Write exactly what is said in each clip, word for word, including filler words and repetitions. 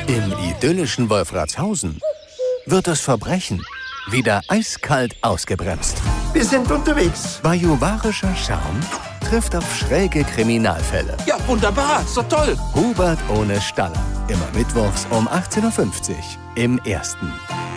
Im idyllischen Wolfratshausen wird das Verbrechen wieder eiskalt ausgebremst. Wir sind unterwegs. Bajuwarischer Charme trifft auf schräge Kriminalfälle. Ja, wunderbar, so toll. Hubert ohne Staller. Immer mittwochs um achtzehn Uhr fünfzig im Ersten.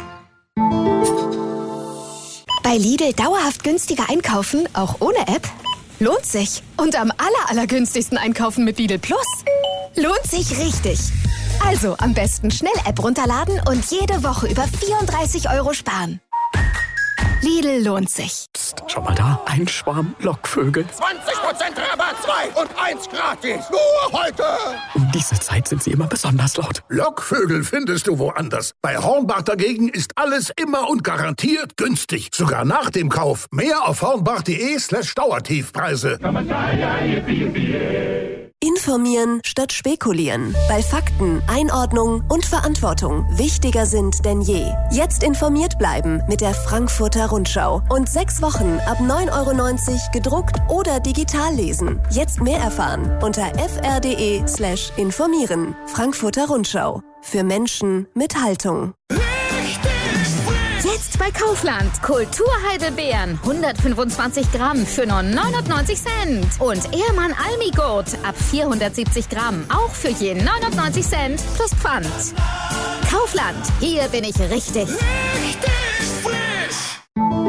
Bei Lidl dauerhaft günstiger einkaufen, auch ohne App? Lohnt sich. Und am aller, allergünstigsten einkaufen mit Lidl Plus? Lohnt sich richtig. Also am besten schnell App runterladen und jede Woche über vierunddreißig Euro sparen. Lidl lohnt sich. Psst, schau mal da. Ein Schwarm Lockvögel. zwanzig Prozent Rabatt, zwei und eins gratis. Nur heute. Um diese Zeit sind sie immer besonders laut. Lockvögel findest du woanders. Bei Hornbach dagegen ist alles immer und garantiert günstig. Sogar nach dem Kauf. Mehr auf hornbach.de slash Dauertiefpreise. Informieren statt spekulieren. Weil Fakten, Einordnung und Verantwortung wichtiger sind denn je. Jetzt informiert bleiben mit der Frankfurter Rundschau. Und sechs Wochen ab neun Euro neunzig gedruckt oder digital lesen. Jetzt mehr erfahren unter fr.de slash informieren. Frankfurter Rundschau. Für Menschen mit Haltung. Jetzt bei Kaufland. Kulturheidelbeeren. hundertfünfundzwanzig Gramm für nur neunundneunzig Cent. Und Ehrmann Almigurt ab vierhundertsiebzig Gramm. Auch für je neunundneunzig Cent plus Pfand. Kaufland. Hier bin ich richtig. Richtig frisch.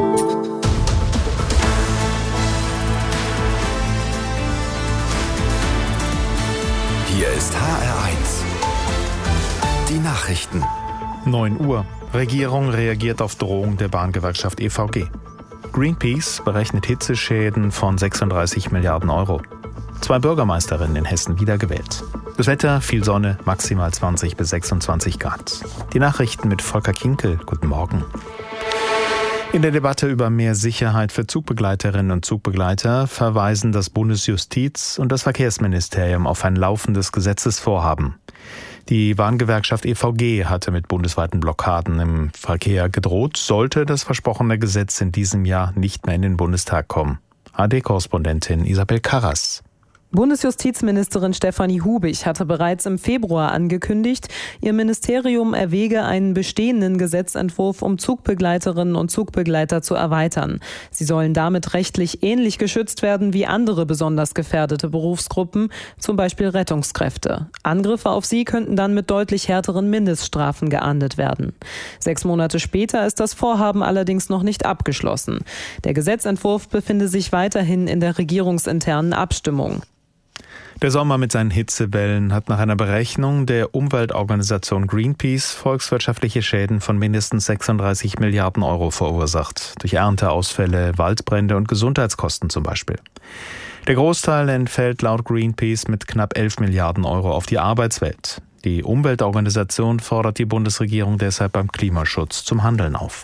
Hier ist H R eins. Die Nachrichten. neun Uhr. Regierung reagiert auf Drohung der Bahngewerkschaft E V G. Greenpeace berechnet Hitzeschäden von sechsunddreißig Milliarden Euro. Zwei Bürgermeisterinnen in Hessen wiedergewählt. Das Wetter, viel Sonne, maximal zwanzig bis sechsundzwanzig Grad. Die Nachrichten mit Volker Kinkel. Guten Morgen. In der Debatte über mehr Sicherheit für Zugbegleiterinnen und Zugbegleiter verweisen das Bundesjustiz- und das Verkehrsministerium auf ein laufendes Gesetzesvorhaben. Die Bahngewerkschaft E V G hatte mit bundesweiten Blockaden im Verkehr gedroht, sollte das versprochene Gesetz in diesem Jahr nicht mehr in den Bundestag kommen. A D-Korrespondentin Isabel Karras. Bundesjustizministerin Stefanie Hubich hatte bereits im Februar angekündigt, ihr Ministerium erwäge einen bestehenden Gesetzentwurf, um Zugbegleiterinnen und Zugbegleiter zu erweitern. Sie sollen damit rechtlich ähnlich geschützt werden wie andere besonders gefährdete Berufsgruppen, zum Beispiel Rettungskräfte. Angriffe auf sie könnten dann mit deutlich härteren Mindeststrafen geahndet werden. Sechs Monate später ist das Vorhaben allerdings noch nicht abgeschlossen. Der Gesetzentwurf befinde sich weiterhin in der regierungsinternen Abstimmung. Der Sommer mit seinen Hitzewellen hat nach einer Berechnung der Umweltorganisation Greenpeace volkswirtschaftliche Schäden von mindestens sechsunddreißig Milliarden Euro verursacht. Durch Ernteausfälle, Waldbrände und Gesundheitskosten zum Beispiel. Der Großteil entfällt laut Greenpeace mit knapp elf Milliarden Euro auf die Arbeitswelt. Die Umweltorganisation fordert die Bundesregierung deshalb beim Klimaschutz zum Handeln auf.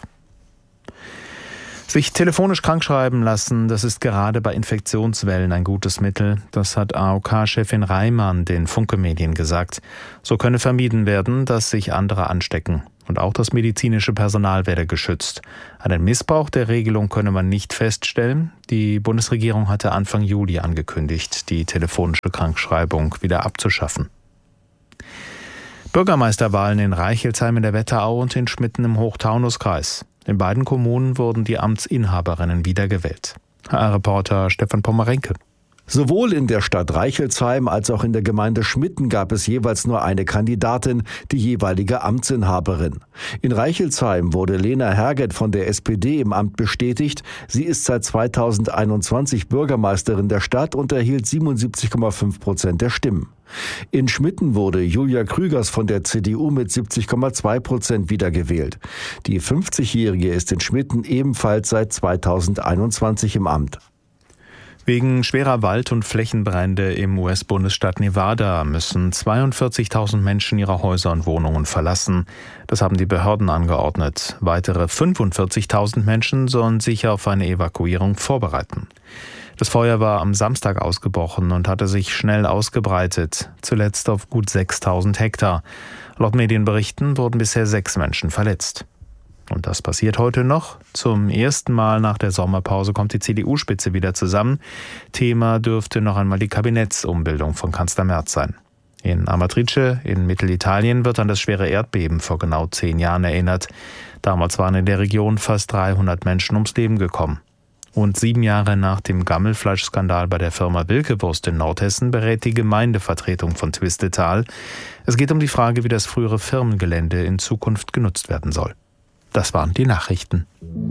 Sich telefonisch krankschreiben lassen, das ist gerade bei Infektionswellen ein gutes Mittel. Das hat A O K-Chefin Reimann den Funke-Medien gesagt. So könne vermieden werden, dass sich andere anstecken. Und auch das medizinische Personal werde geschützt. Einen Missbrauch der Regelung könne man nicht feststellen. Die Bundesregierung hatte Anfang Juli angekündigt, die telefonische Krankschreibung wieder abzuschaffen. Bürgermeisterwahlen in Reichelsheim in der Wetterau und in Schmitten im Hochtaunuskreis. In beiden Kommunen wurden die Amtsinhaberinnen wiedergewählt. H R-Reporter Stefan Pommerenke. Sowohl in der Stadt Reichelsheim als auch in der Gemeinde Schmitten gab es jeweils nur eine Kandidatin, die jeweilige Amtsinhaberin. In Reichelsheim wurde Lena Herget von der S P D im Amt bestätigt. Sie ist seit zweitausendeinundzwanzig Bürgermeisterin der Stadt und erhielt siebenundsiebzig Komma fünf Prozent der Stimmen. In Schmitten wurde Julia Krügers von der C D U mit siebzig Komma zwei Prozent wiedergewählt. Die fünfzigjährige ist in Schmitten ebenfalls seit zweitausendeinundzwanzig im Amt. Wegen schwerer Wald- und Flächenbrände im U S-Bundesstaat Nevada müssen zweiundvierzigtausend Menschen ihre Häuser und Wohnungen verlassen. Das haben die Behörden angeordnet. Weitere fünfundvierzigtausend Menschen sollen sich auf eine Evakuierung vorbereiten. Das Feuer war am Samstag ausgebrochen und hatte sich schnell ausgebreitet, zuletzt auf gut sechstausend Hektar. Laut Medienberichten wurden bisher sechs Menschen verletzt. Und das passiert heute noch. Zum ersten Mal nach der Sommerpause kommt die C D U-Spitze wieder zusammen. Thema dürfte noch einmal die Kabinettsumbildung von Kanzler Merz sein. In Amatrice in Mittelitalien wird an das schwere Erdbeben vor genau zehn Jahren erinnert. Damals waren in der Region fast dreihundert Menschen ums Leben gekommen. Und sieben Jahre nach dem Gammelfleischskandal bei der Firma Wilkewurst in Nordhessen berät die Gemeindevertretung von Twistetal. Es geht um die Frage, wie das frühere Firmengelände in Zukunft genutzt werden soll. Das waren die Nachrichten.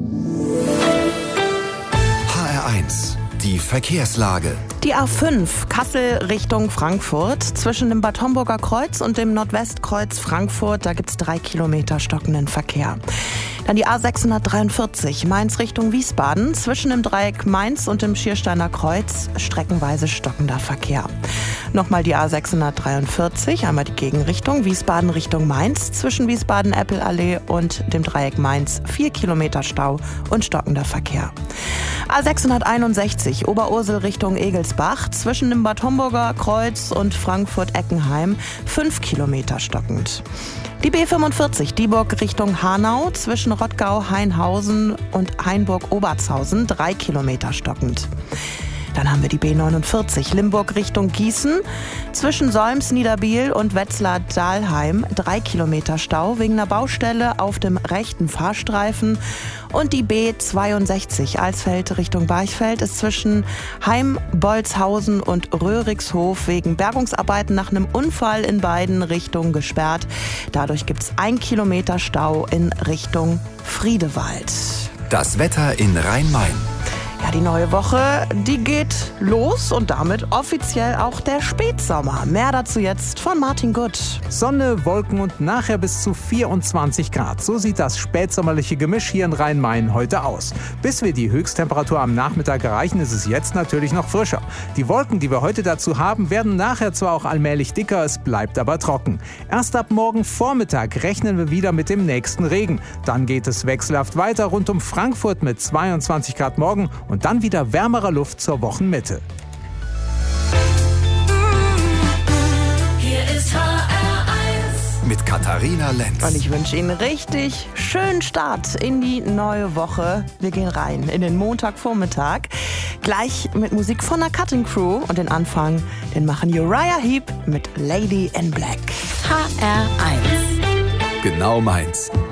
H R eins, die Verkehrslage. Die A fünf Kassel Richtung Frankfurt zwischen dem Bad Homburger Kreuz und dem Nordwestkreuz Frankfurt, da gibt es drei Kilometer stockenden Verkehr. Dann die A sechshundertdreiundvierzig Mainz Richtung Wiesbaden zwischen dem Dreieck Mainz und dem Schiersteiner Kreuz streckenweise stockender Verkehr. Nochmal die A sechshundertdreiundvierzig, einmal die Gegenrichtung Wiesbaden Richtung Mainz zwischen Wiesbaden-Eppelallee und dem Dreieck Mainz vier Kilometer Stau und stockender Verkehr. A sechshunderteinundsechzig Oberursel Richtung Egelsbach zwischen dem Bad Homburger Kreuz und Frankfurt-Eckenheim fünf Kilometer stockend. Die B fünfundvierzig Dieburg Richtung Hanau zwischen Rottgau-Hainhausen und Hainburg-Obertshausen drei Kilometer stockend. Dann haben wir die B neunundvierzig Limburg Richtung Gießen zwischen Solms-Niederbiel und Wetzlar-Dahlheim drei Kilometer Stau wegen einer Baustelle auf dem rechten Fahrstreifen. Und die B zweiundsechzig Alsfeld Richtung Barchfeld ist zwischen Heim-Bolzhausen und Röhrigshof wegen Bergungsarbeiten nach einem Unfall in beiden Richtungen gesperrt. Dadurch gibt es ein Kilometer Stau in Richtung Friedewald. Das Wetter in Rhein-Main. Ja, die neue Woche, die geht los und damit offiziell auch der Spätsommer. Mehr dazu jetzt von Martin Gutt. Sonne, Wolken und nachher bis zu vierundzwanzig Grad. So sieht das spätsommerliche Gemisch hier in Rhein-Main heute aus. Bis wir die Höchsttemperatur am Nachmittag erreichen, ist es jetzt natürlich noch frischer. Die Wolken, die wir heute dazu haben, werden nachher zwar auch allmählich dicker, es bleibt aber trocken. Erst ab morgen Vormittag rechnen wir wieder mit dem nächsten Regen. Dann geht es wechselhaft weiter rund um Frankfurt mit zweiundzwanzig Grad morgen und dann wieder wärmerer Luft zur Wochenmitte. Hier ist H R eins mit Katharina Lenz. Und ich wünsche Ihnen richtig schönen Start in die neue Woche. Wir gehen rein in den Montagvormittag. Gleich mit Musik von der Cutting Crew. Und den Anfang, den machen Uriah Heep mit Lady in Black. H R eins. Genau meins.